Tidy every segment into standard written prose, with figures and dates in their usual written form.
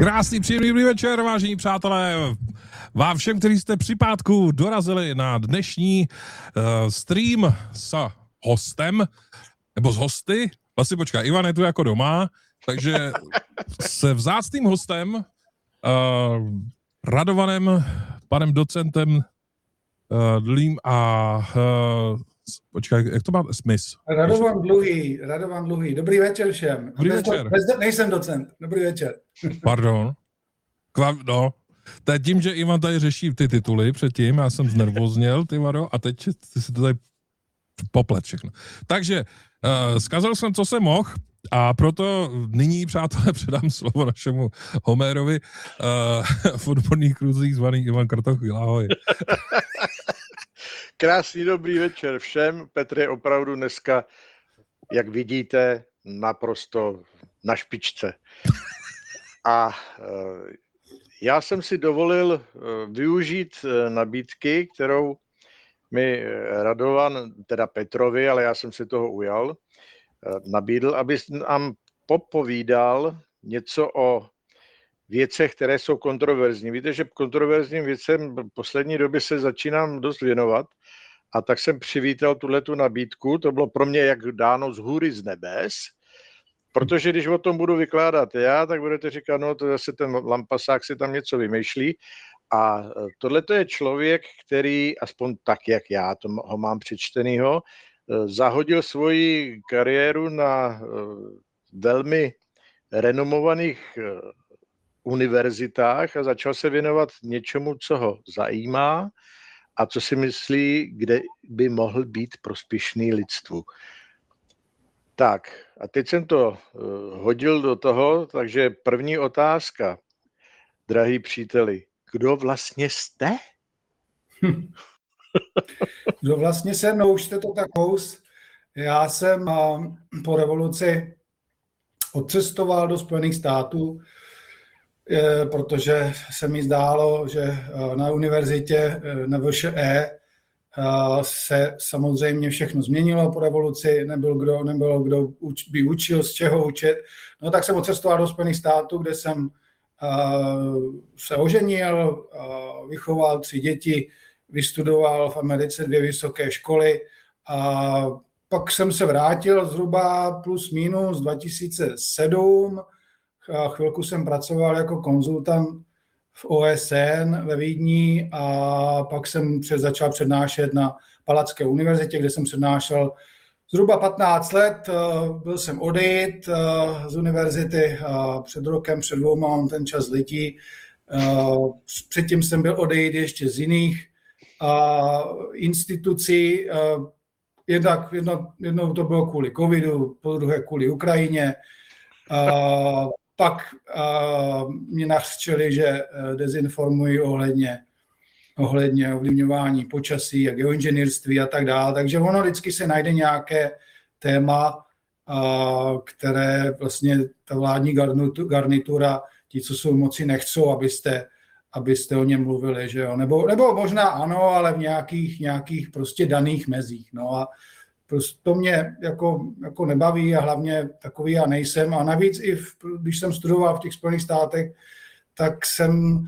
Krásný, příjemný dobrý večer, vážení přátelé. Vám všem, kteří jste při pátku dorazili na dnešní stream s hostem, nebo s hosty. Vlastně počkej, Ivan je tu jako doma, takže se vzácným hostem, Radovanem, panem docentem Dlým a počkej, jak to má Smith? Radovan Dluhý. Dobrý večer všem. Dobrý večer. Nejsem docent. Dobrý večer. Pardon. No. To je tím, že Ivan tady řeší ty tituly předtím, já jsem znervozněl, ty Vado, a teď si to tady poplet všechno. Takže zkazal jsem, co jsem mohl, a proto nyní, přátelé, předám slovo našemu Homérovi v odborných kruzích zvaný Ivan Kratochvíl. Ahoj. Krásný dobrý večer všem. Petr je opravdu dneska, jak vidíte, naprosto na špičce. A já jsem si dovolil využít nabídky, kterou mi Radovan, teda Petrovi, ale já jsem si toho ujal, nabídl, aby nám popovídal něco o věcech, které jsou kontroverzní. Víte, že kontroverzním věcem v poslední době se začínám dost věnovat, a tak jsem přivítal tuhletu nabídku. To bylo pro mě jak dáno z hůry z nebes, protože když o tom budu vykládat já, tak budete říkat, no to zase ten lampasák si tam něco vymýšlí. A tohle je člověk, který, aspoň tak, jak já ho mám přečtenýho, zahodil svoji kariéru na velmi renomovaných univerzitách a začal se věnovat něčemu, co ho zajímá a co si myslí, kde by mohl být prospěšný lidstvu. Tak, a teď jsem to hodil do toho, takže první otázka, drahý příteli, kdo vlastně jste? Kdo vlastně jsem? No už jste to tak kous. Já jsem po revoluci odcestoval do Spojených států, protože se mi zdálo, že na univerzitě na VŠE se samozřejmě všechno změnilo po revoluci, nebylo kdo by učil, z čeho učit. No tak jsem odcestoval do Spojených států, kde jsem se oženil, vychoval 3 děti, vystudoval v Americe 2 vysoké školy a pak jsem se vrátil zhruba plus minus 2007. Chvilku jsem pracoval jako konzultant v OSN ve Vídni a pak jsem začal přednášet na Palacké univerzitě, kde jsem přednášel zhruba 15 let. Byl jsem odejít z univerzity před rokem, před 2, on ten čas letí. Předtím jsem byl odejít ještě z jiných institucí. Jednou to bylo kvůli covidu, po druhé kvůli Ukrajině. Pak mě nařčeli, že dezinformují ohledně ovlivňování počasí a geoinženýrství a tak dále. Takže ono vždycky se najde nějaké téma, které vlastně ta vládní garnitura, ti, co jsou v moci, nechcou, abyste o něm mluvili, že jo? Nebo možná ano, ale v nějakých prostě daných mezích. No a prostě to mě jako nebaví a hlavně takový já nejsem. A navíc když jsem studoval v těch Spojených státech, tak jsem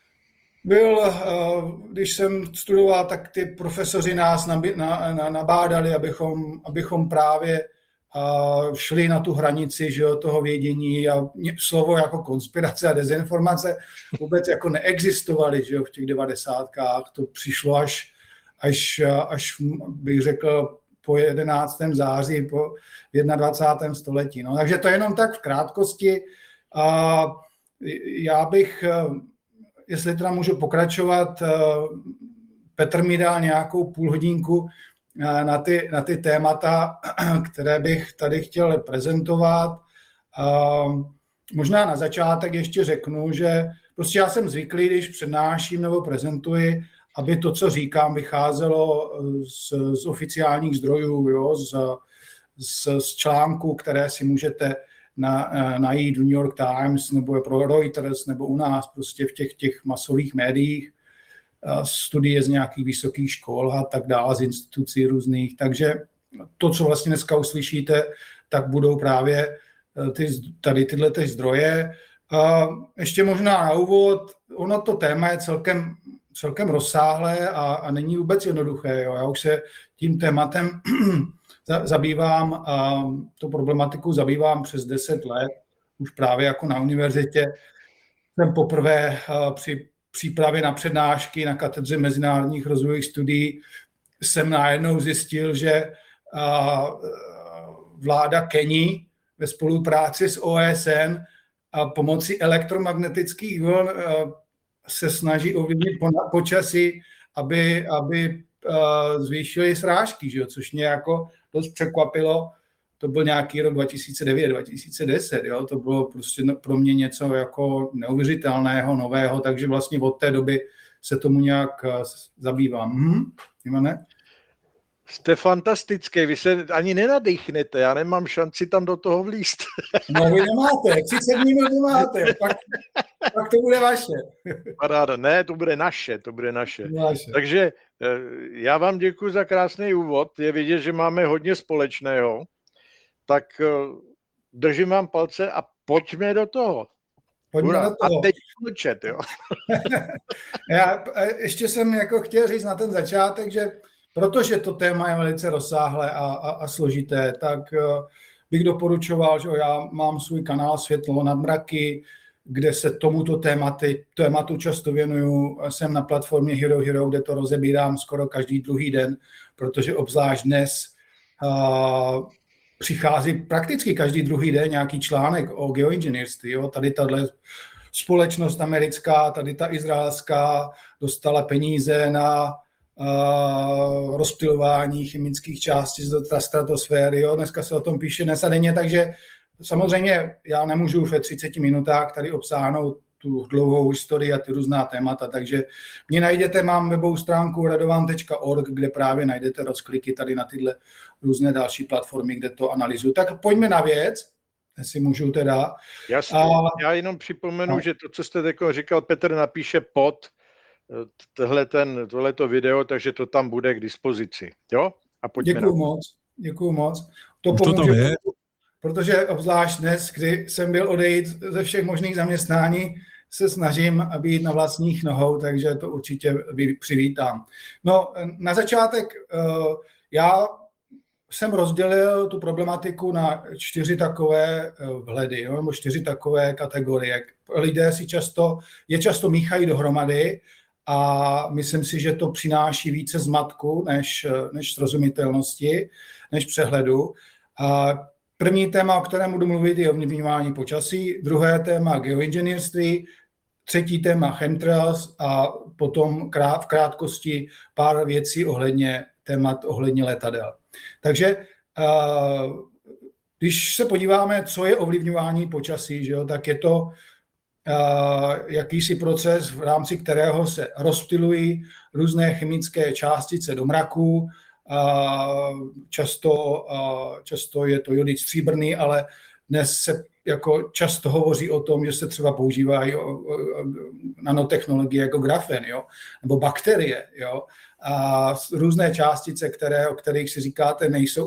když jsem studoval, tak ty profesoři nás nabádali, abychom právě šli na tu hranici, že jo, toho vědění, a slovo jako konspirace a dezinformace vůbec jako neexistovaly, že jo, v těch 90kách. To přišlo až bych řekl po 11. září, po 21. století. No, takže to je jenom tak v krátkosti. Já bych, jestli teda můžu pokračovat, Petr mi dal nějakou půlhodinku na ty témata, které bych tady chtěl prezentovat. Možná na začátek ještě řeknu, že prostě já jsem zvyklý, když přednáším nebo prezentuji, aby to, co říkám, vycházelo z oficiálních zdrojů, jo, z článků, které si můžete najít v New York Times nebo pro Reuters nebo u nás prostě v těch masových médiích, studie z nějakých vysokých škol a tak dále, z institucí různých. Takže to, co vlastně dneska uslyšíte, tak budou právě tyhle zdroje. Ještě možná na úvod, ono to téma je celkem rozsáhlé a není vůbec jednoduché. Jo. Já už se tím tématem zabývám, tu problematiku zabývám přes 10 let, už právě jako na univerzitě. Jsem poprvé při přípravě na přednášky na katedře mezinárodních rozvojových studií jsem najednou zjistil, že vláda Keni ve spolupráci s OSN a pomocí elektromagnetických vln se snaží ovlivnit počasí, aby zvýšili srážky, že jo? Což mě jako dost překvapilo. To byl nějaký rok 2009, 2010, jo? To bylo prostě pro mě něco jako neuvěřitelného, nového, takže vlastně od té doby se tomu nějak zabývám. Ivane? Jste fantastický, vy se ani nenadýchnete, já nemám šanci tam do toho vlízt. No vy nemáte, 30 minut nemáte, pak to bude vaše. Paráda, ne, to bude naše. Takže já vám děkuji za krásný úvod, je vidět, že máme hodně společného, tak držím vám palce a pojďme do toho. A teď mlčet, jo. Já ještě jsem jako chtěl říct na ten začátek, že protože to téma je velice rozsáhlé a složité, tak bych doporučoval, že já mám svůj kanál Světlo nad mraky, kde se tomuto tématu často věnuju. Jsem na platformě Hero, kde to rozebírám skoro každý druhý den, protože obzvlášť dnes přichází prakticky každý druhý den nějaký článek o geoinženýrství. Jo? Tady tahle společnost americká, tady ta izraelská dostala peníze na rozptylování chemických částic do stratosféry. Jo? Dneska se o tom píše dnes a denně, takže samozřejmě já nemůžu ve 30 minutách tady obsáhnout tu dlouhou historii a ty různá témata, takže mě najdete, mám webovou stránku radovan.org, kde právě najdete rozkliky tady na tyhle různé další platformy, kde to analyzuju. Tak pojďme na věc, jestli můžu teda. Jasně, já jenom připomenu, že to, co jste jako říkal, Petr napíše pod tohleto video, takže to tam bude k dispozici. Jo? A pojďme. Děkuju moc. To pomůže, protože obzvlášť dnes, kdy jsem byl odejít ze všech možných zaměstnání, se snažím být na vlastních nohou, takže to určitě přivítám. No, na začátek já jsem rozdělil tu problematiku na 4 takové vhledy, nebo 4 takové kategorie. Lidé si často míchají dohromady a myslím si, že to přináší více zmatku než srozumitelnosti, než přehledu. První téma, o kterém budu mluvit, je ovlivňování počasí, druhé téma geoinženýrství, třetí téma chemtrails a potom v krátkosti pár věcí ohledně letadel. Takže když se podíváme, co je ovlivňování počasí, že jo, tak je to jakýsi proces, v rámci kterého se rozptylují různé chemické částice do mraků. Často je to jodid stříbrný, ale dnes se jako často hovoří o tom, že se třeba používají nanotechnologie jako grafen, jo, nebo bakterie, jo, a různé částice, o kterých si říkáte, nejsou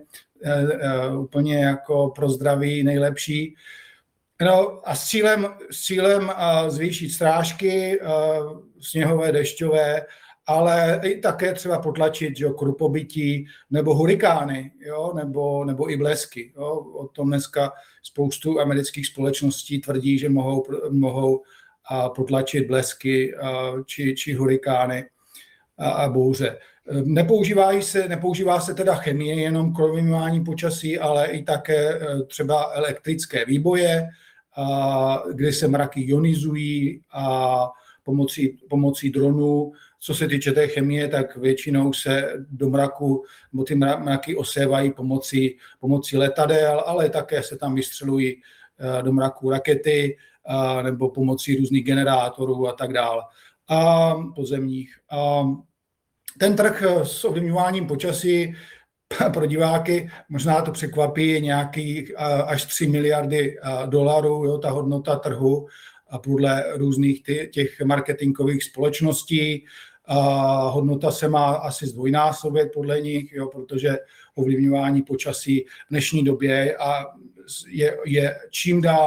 úplně jako pro zdraví nejlepší. No a s cílem zvýšit srážky, sněhové, dešťové, ale i také třeba potlačit, že, krupobytí nebo hurikány, jo, nebo i blesky. Jo. O tom dneska spoustu amerických společností tvrdí, že mohou potlačit blesky či hurikány a bouře. Nepoužívá se teda chemie jenom k ovlivňování počasí, ale i také třeba elektrické výboje, kdy se mraky ionizují a pomocí dronů. Co se týče té chemie, tak většinou se do mraku, nebo ty mraky osévají pomocí letadel, ale také se tam vystřelují do mraku rakety nebo pomocí různých generátorů a tak dále, pozemních. Ten trh s ovlivňováním počasí pro diváky, možná to překvapí, je nějaký až 3 miliardy dolarů, jo, ta hodnota trhu a podle různých těch marketingových společností. Hodnota se má asi zdvojnásobit podle nich, jo, protože ovlivňování počasí v dnešní době je čím dál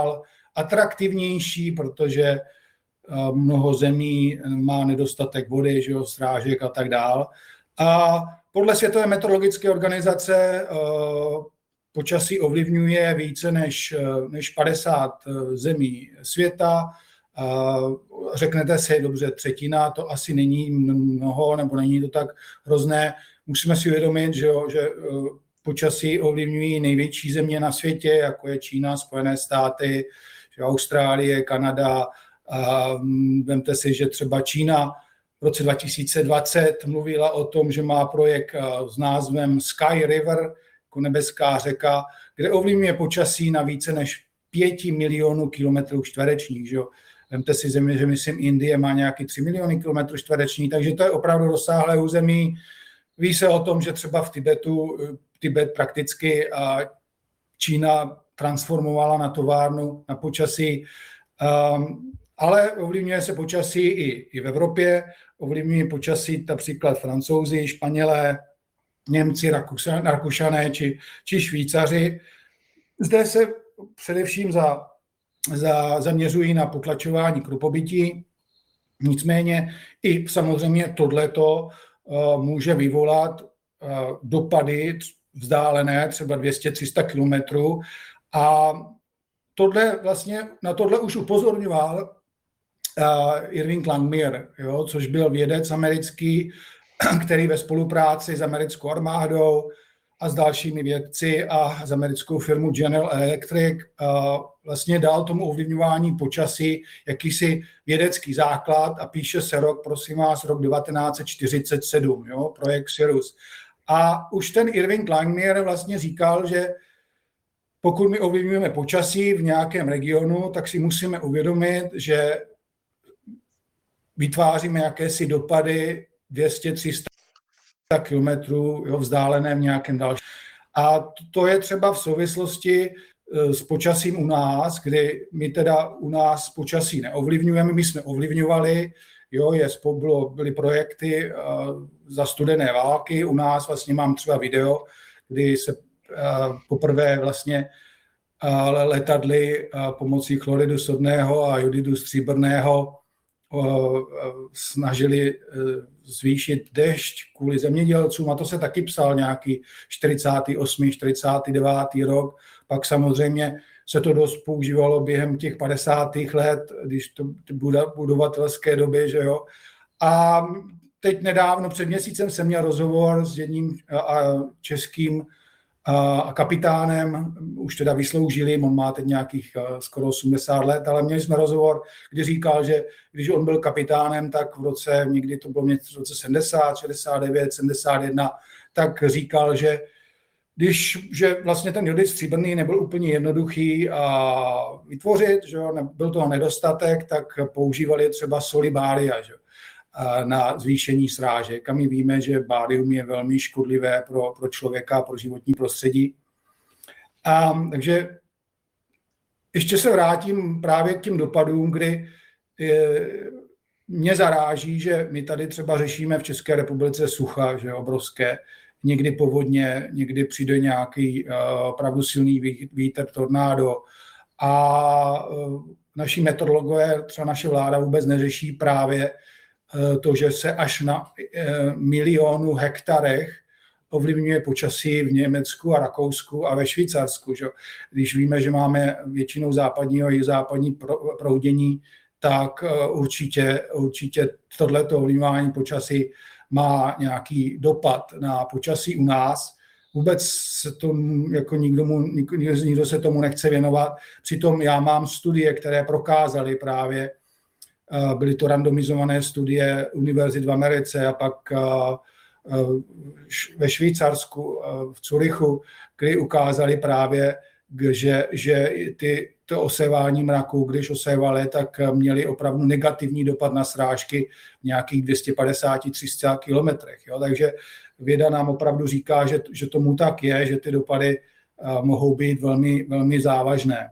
atraktivnější, protože mnoho zemí má nedostatek vody, že jo, srážek a tak dál. A podle Světové meteorologické organizace počasí ovlivňuje více než 50 zemí světa. Řeknete si, dobře, třetina, to asi není mnoho, nebo není to tak hrozné. Musíme si uvědomit, že počasí ovlivňují největší země na světě, jako je Čína, Spojené státy, že Austrálie, Kanada. Vemte si, že třeba Čína v roce 2020 mluvila o tom, že má projekt s názvem Sky River, jako nebeská řeka, kde ovlivňuje počasí na více než 5 milionů kilometrů čtverečních. Že? Vemte si země, že myslím Indie má nějaký 3 miliony kilometrů čtverečních, takže to je opravdu rozsáhlé území. Ví se o tom, že třeba v Tibet prakticky Čína transformovala na továrnu na počasí, ale ovlivňuje se počasí i v Evropě, ovlivňují počasí například Francouzi, Španělé, Němci, Rakušané či Švýcaři. Zde se především zaměřují na potlačování krupobytí, nicméně i samozřejmě tohleto může vyvolat dopady vzdálené, třeba 200-300 kilometrů. A na tohle už upozorňoval Irving Langmuir, což byl vědec americký, který ve spolupráci s americkou armádou a s dalšími vědci a s americkou firmou General Electric vlastně dal tomu ovlivňování počasí jakýsi vědecký základ a píše se rok 1947, projekt Cirrus. A už ten Irving Langmuir vlastně říkal, že pokud my ovlivňujeme počasí v nějakém regionu, tak si musíme uvědomit, že vytváříme jakési dopady 200-300 kilometrů vzdálené v nějakém dalším. A to je třeba v souvislosti s počasím u nás, kdy my teda u nás počasí neovlivňujeme, my jsme ovlivňovali, byly projekty za studené války, u nás vlastně mám třeba video, kdy se poprvé vlastně letadly pomocí chloridu sodného a jodidu stříbrného snažili zvýšit dešť kvůli zemědělcům a to se taky psal nějaký 48., 49. rok. Pak samozřejmě se to dost používalo během těch 50. let, když to budovatelské doby, že jo. A teď nedávno, před měsícem jsem měl rozhovor s jedním českým kapitánem, už teda vysloužili, on má teď nějakých skoro 80 let, ale měli jsme rozhovor, kdy říkal, že když on byl kapitánem, tak v roce, někdy to bylo v roce 70, 69, 71, tak říkal, že že vlastně ten jodid stříbrný nebyl úplně jednoduchý vytvořit, že byl toho nedostatek, tak používali třeba soli bária, že na zvýšení srážek. A my víme, že bárium je velmi škodlivé pro člověka a pro životní prostředí. Takže ještě se vrátím právě k těm dopadům, kdy mě zaráží, že my tady třeba řešíme v České republice sucha, že obrovské, někdy povodně, někdy přijde nějaký opravdu silný vítr, tornádo. A naši meteorologové, třeba naše vláda vůbec neřeší právě to, že se až na milionu hektarech ovlivňuje počasí v Německu a Rakousku a ve Švýcarsku. Že? Když víme, že máme většinou západního a západní proudění, tak určitě tohleto ovlivňování počasí má nějaký dopad na počasí u nás. Vůbec se to, jako nikdo se tomu nechce věnovat. Přitom já mám studie, které prokázaly právě, byly to randomizované studie univerzit v Americe a pak ve Švýcarsku, v Curychu, kdy ukázali právě, že to osévání mraku, když osévali, tak měli opravdu negativní dopad na srážky v nějakých 250-300 kilometrech. Takže věda nám opravdu říká, že tomu tak je, že ty dopady mohou být velmi, velmi závažné.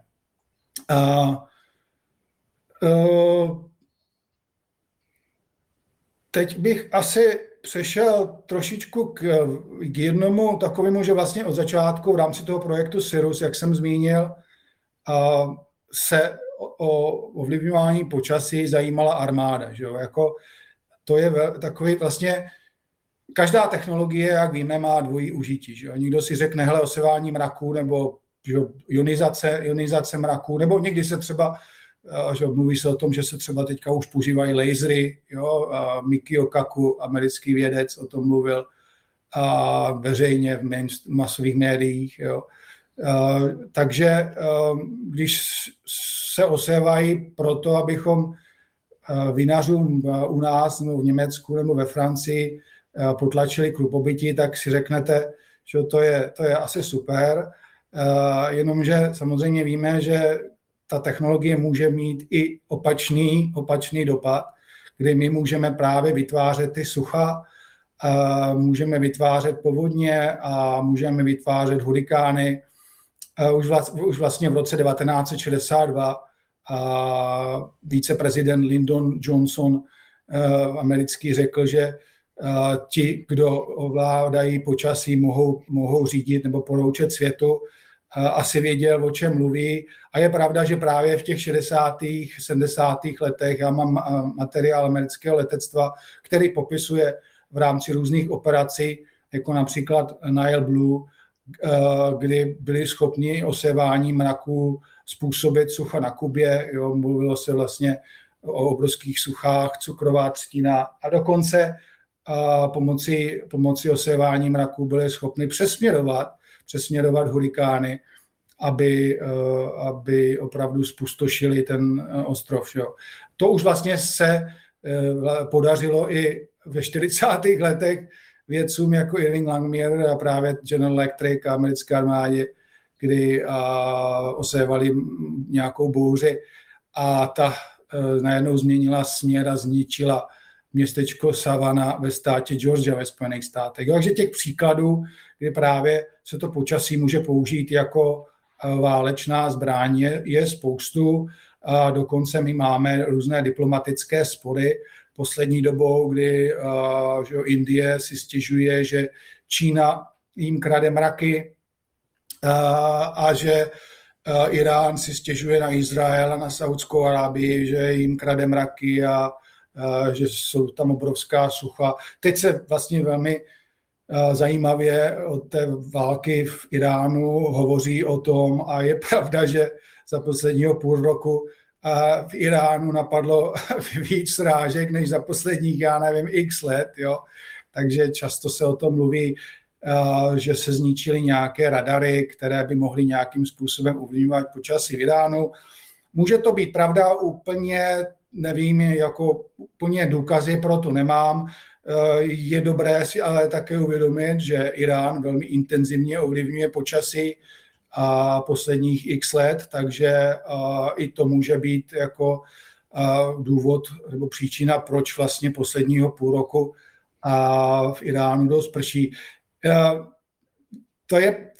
Teď bych asi přešel trošičku k jednomu takovému, že vlastně od začátku v rámci toho projektu Cirrus, jak jsem zmínil, se o ovlivňování počasí zajímala armáda. Že jo? Jako, to je takový vlastně, každá technologie, jak víme, má dvojí užití. Že jo? Někdo si řekne, hele, osevání mraků nebo že ionizace mraků, nebo někdy se třeba, že mluví se o tom, že se třeba teďka už používají lasery, jo? Mikio Kaku, americký vědec, o tom mluvil a veřejně v masových médiích. Jo? Takže když se osévají proto, abychom vinařům u nás nebo v Německu nebo ve Francii potlačili krupobytí, tak si řeknete, že to je asi super, jenomže samozřejmě víme, že ta technologie může mít i opačný dopad, kdy my můžeme právě vytvářet ty sucha, můžeme vytvářet povodně a můžeme vytvářet hurikány. Už vlastně v roce 1962 viceprezident Lyndon Johnson americký řekl, že ti, kdo ovládají počasí, mohou řídit nebo poroučet světu, asi věděl, o čem mluví. A je pravda, že právě v těch 60. 70. letech já mám materiál amerického letectva, který popisuje v rámci různých operací, jako například Nile Blue, kdy byli schopni osévání mraků způsobit sucha na Kubě. Jo, mluvilo se vlastně o obrovských suchách, cukrová třtina a dokonce pomocí osévání mraků byli schopni přesměrovat hurikány, aby opravdu zpustošili ten ostrov. Jo. To už vlastně se podařilo i ve 40. letech vědcům jako Irving Langmuir a právě General Electric a americké armádě, kdy osévali nějakou bouři a ta najednou změnila směr a zničila městečko Savannah ve státě Georgia ve Spojených státech. Takže těch příkladů, kdy právě se to počasí může použít jako válečná zbraň, je spoustu. A dokonce my máme různé diplomatické spory poslední dobou, kdy Indie si stěžuje, že Čína jim krade mraky a že Irán si stěžuje na Izrael a na Saudskou Arábii, že jim krade mraky a že jsou tam obrovská sucha. Teď se vlastně velmi zajímavě od té války v Iránu hovoří o tom a je pravda, že za posledního půl roku v Iránu napadlo víc srážek než za posledních, já nevím, x let. Jo? Takže často se o tom mluví, že se zničily nějaké radary, které by mohly nějakým způsobem ovlivňovat počasí v Iránu. Může to být pravda, úplně nevím, jako úplně důkazy pro to nemám. Je dobré si ale také uvědomit, že Irán velmi intenzivně ovlivňuje počasí a posledních x let, takže i to může být jako důvod nebo příčina, proč vlastně posledního půl roku v Iránu dost prší. To je